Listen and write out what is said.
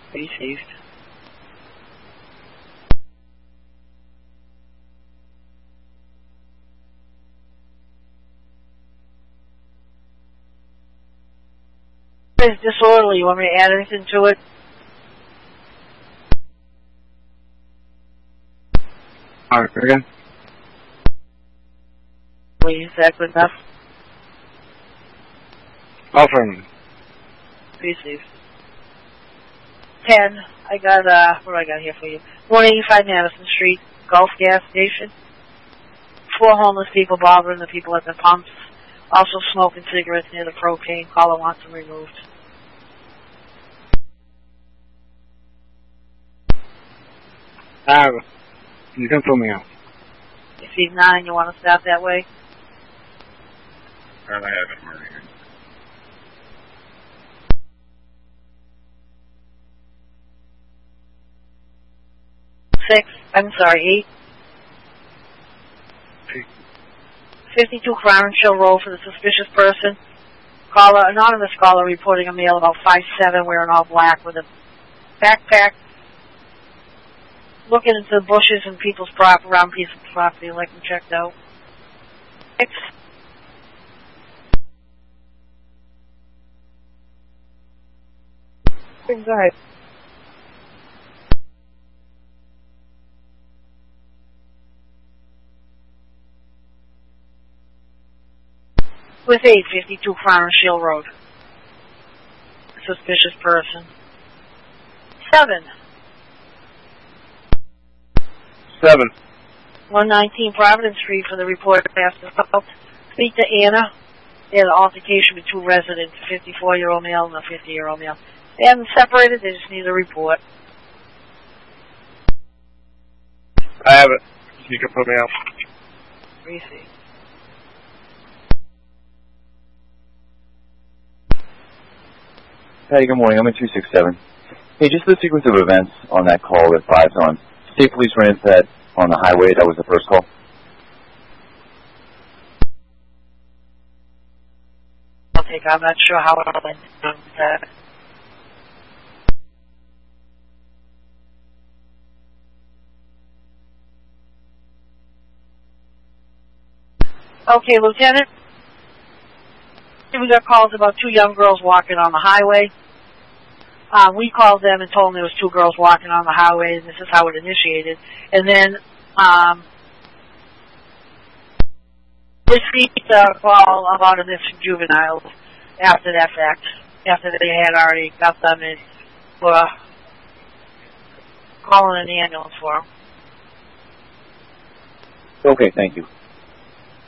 Received. It's disorderly. You want me to add anything to it? Alright, again. Please, is that good enough? Affirmative. Received. 10. I got, what do I got here for you? 185 Madison Street, Gulf gas station. 4 homeless people bothering the people at the pumps. Also smoking cigarettes near the propane. Caller wants them removed. You can pull me out. If he's 9, you want to stop that way? I have it already. 8. 52 Clarence Road for the suspicious person. Anonymous caller reporting a male about 5'7", wearing all black with a backpack, looking into the bushes and people's around piece of property, like them checked out. 6. Go ahead. With 8, 52 Clarence Road. Suspicious person. 7. 119 Providence Street for the report after help. Speak to Anna. They had an altercation with 2 residents, a 54-year-old male and a 50-year-old male. They haven't separated, they just need a report. I have it. You can put me out. Receive. Hey, good morning. I'm in 267. Hey, just the sequence of events on that call at 5 on. State police ran into that on the highway. That was the first call. I'm not sure how it went. Okay, Lieutenant. We got calls about 2 young girls walking on the highway. We called them and told them there was 2 girls walking on the highway, and this is how it initiated. And then received a call about a missing juvenile after that fact, after they had already got them and were calling an ambulance for them. Okay, thank you.